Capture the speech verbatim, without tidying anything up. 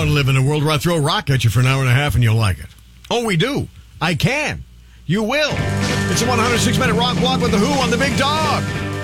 want to live in a world where I throw a rock at you for an hour and a half and you'll like it. Oh, we do. I can. You will. It's a one hundred six minute rock walk with the Who on the Big Dog.